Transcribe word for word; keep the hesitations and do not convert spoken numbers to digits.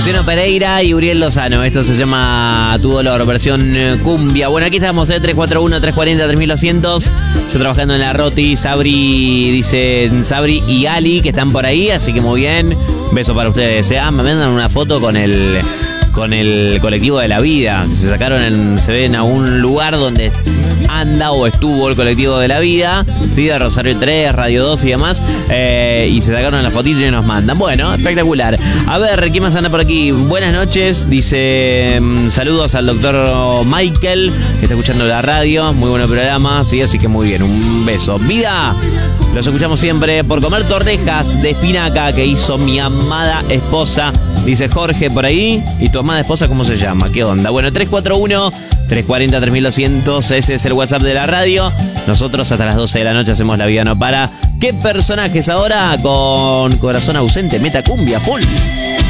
Luciano Pereira y Uriel Lozano. Esto se llama Tu Dolor, versión cumbia. Bueno, aquí estamos, ¿eh? tres cuatro uno, tres cuatro cero, tres mil doscientos. Yo trabajando en la Roti. Sabri, dicen Sabri y Ali, que están por ahí. Así que muy bien. Beso para ustedes. ¿eh? Ah, me mandan una foto con el... con el colectivo de la vida. Se sacaron en, se ven a un lugar donde anda o estuvo el colectivo de la vida, ¿sí? De Rosario tres, Radio dos y demás, eh, y se sacaron las fotitos y nos mandan. Bueno, espectacular. A ver, ¿quién más anda por aquí? Buenas noches, dice, saludos al doctor Michael, que está escuchando la radio, muy buen programa, sí, así que muy bien, un beso. Vida, los escuchamos siempre por comer torrejas de espinaca que hizo mi amada esposa. Dice Jorge por ahí. ¿Y tu amada esposa cómo se llama? ¿Qué onda? Bueno, tres cuatro uno, tres cuatro cero, tres mil doscientos. Ese es el WhatsApp de la radio. Nosotros hasta las doce de la noche hacemos La Vida No Para. ¿Qué personajes ahora con corazón ausente? Meta cumbia full.